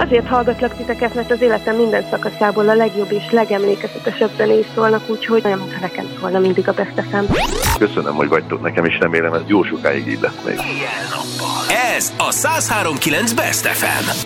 Azért hallgatlak titeket, mert az életem minden szakaszából a legjobb és legemlékezetesebb zenék szólnak, úgyhogy olyan, mintha nekem szólna mindig a Best FM. Köszönöm, hogy vagytok nekem, és remélem, ez jó sokáig így lesz még. Ez a 103.9 Best FM.